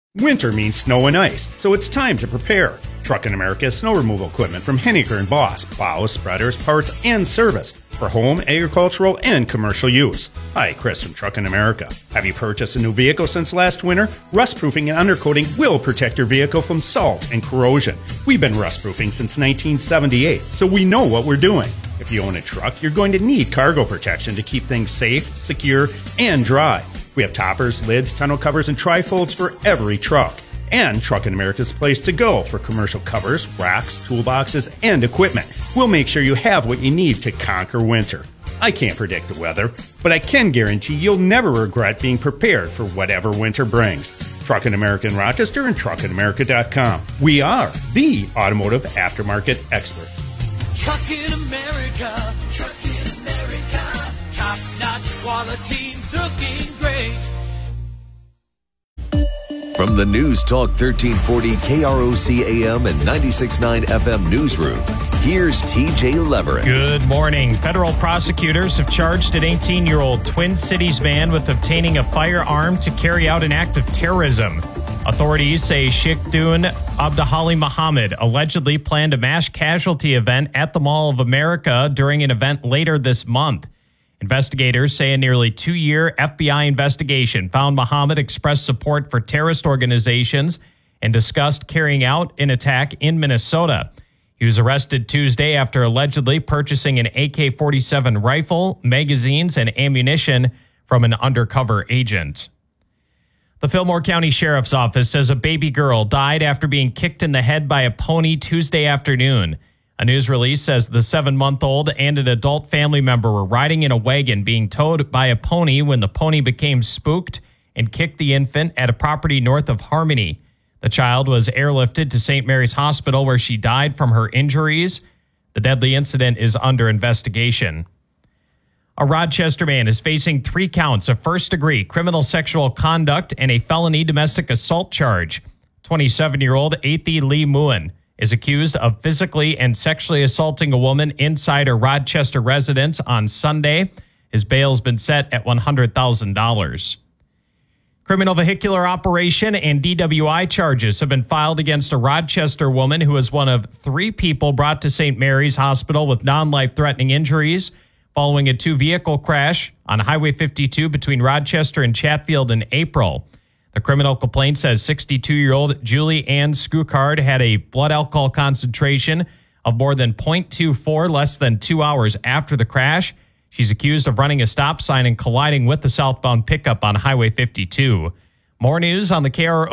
Winter means snow and ice, so it's time to prepare. Truckin' America has snow removal equipment from Henniker and Boss, plows, spreaders, parts, and service for home, agricultural, and commercial use. Hi, Chris from Truckin' America. Have you purchased a new vehicle since last winter? Rust-proofing and undercoating will protect your vehicle from salt and corrosion. We've been rust-proofing since 1978, so we know what we're doing. If you own a truck, you're going to need cargo protection to keep things safe, secure, and dry. We have toppers, lids, tonneau covers, and trifolds for every truck. And Truckin' America's place to go for commercial covers, racks, toolboxes, and equipment. We'll make sure you have what you need to conquer winter. I can't predict the weather, but I can guarantee you'll never regret being prepared for whatever winter brings. Truckin' America in Rochester and truckinamerica.com. We are the automotive aftermarket experts. Truckin' America, Truckin' America, top-notch quality, looking great. From the News Talk 1340 KROC AM and 96.9 FM newsroom, here's TJ Leverett. Good morning. Federal prosecutors have charged an 18-year-old Twin Cities man with obtaining a firearm to carry out an act of terrorism. Authorities say Sheikh Dun Abdahali Muhammad allegedly planned a mass casualty event at the Mall of America during an event later this month. Investigators say a nearly 2-year FBI investigation found Muhammad expressed support for terrorist organizations and discussed carrying out an attack in Minnesota. He was arrested Tuesday after allegedly purchasing an AK-47 rifle, magazines, and ammunition from an undercover agent. The Fillmore County Sheriff's Office says a baby girl died after being kicked in the head by a pony Tuesday afternoon. A news release says the 7-month-old and an adult family member were riding in a wagon being towed by a pony when the pony became spooked and kicked the infant at a property north of Harmony. The child was airlifted to St. Mary's Hospital where she died from her injuries. The deadly incident is under investigation. A Rochester man is facing 3 counts of first-degree criminal sexual conduct and a felony domestic assault charge. 27-year-old Athi Lee Muin is accused of physically and sexually assaulting a woman inside her Rochester residence on Sunday. His bail has been set at $100,000. Criminal vehicular operation and DWI charges have been filed against a Rochester woman who is one of 3 people brought to St. Mary's Hospital with non-life-threatening injuries following a 2-vehicle crash on Highway 52 between Rochester and Chatfield in April. The criminal complaint says 62-year-old Julie Ann Skukard had a blood alcohol concentration of more than 0.24 less than 2 hours after the crash. She's accused of running a stop sign and colliding with the southbound pickup on Highway 52. More news on the KRO